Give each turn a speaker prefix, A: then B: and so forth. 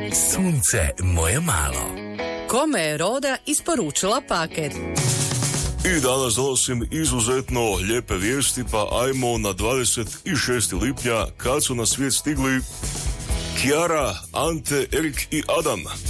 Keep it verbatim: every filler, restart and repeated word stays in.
A: Sunce moje malo.
B: Kome je Roda isporučila paket?
C: I danas donosim izuzetno lijepe vijesti, pa ajmo na dvadeset šestog lipnja kad su na svijet stigli Kiara, Ante, Erik i Adam.